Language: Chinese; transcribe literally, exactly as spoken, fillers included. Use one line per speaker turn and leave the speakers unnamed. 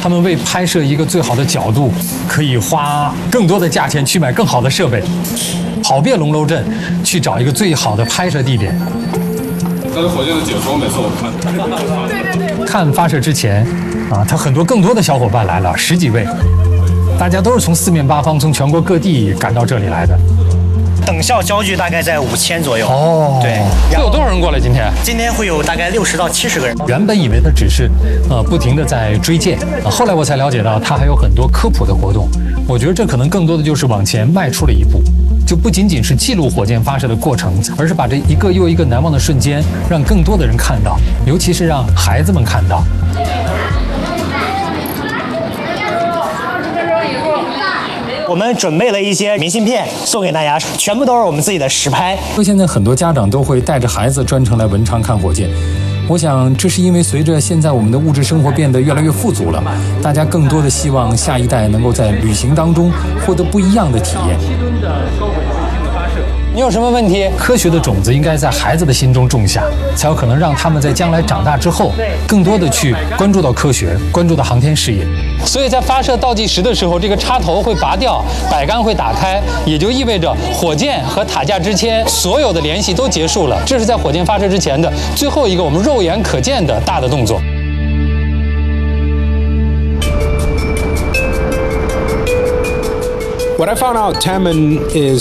他们为拍摄一个最好的角度，可以花更多的价钱去买更好的设备，跑遍龙楼镇去找一个最好的拍摄地点。
但是火箭的解说每次我看，
对对对，看发射之前，啊，他很多更多的小伙伴来了，十几位，大家都是从四面八方、从全国各地赶到这里来的。
等效焦距大概在五千左右。
哦，
对。
会有多少人过来？今天？
今天会有大概六十到七十个人。
原本以为他只是，呃，不停地在追箭，啊，后来我才了解到他还有很多科普的活动。我觉得这可能更多的就是往前迈出了一步。就不仅仅是记录火箭发射的过程，而是把这一个又一个难忘的瞬间让更多的人看到，尤其是让孩子们看到。
我们准备了一些明信片送给大家，全部都是我们自己的实拍。
现在很多家长都会带着孩子专程来文昌看火箭。我想，这是因为随着现在我们的物质生活变得越来越富足了，大家更多的希望下一代能够在旅行当中获得不一样的体验。你有什么问题？科学的种子应该在孩子的心中种下，才有可能让他们在将来长大之后，更多的去关注到科学，关注到航天事业。所以在发射倒计时的时候，这个插头会拔掉，摆杆会打开，也就意味着火箭和塔架之间所有的联系都结束了。这是在火箭发射之前的最后一个我们肉眼可见的大的动作。
What I found out Taman is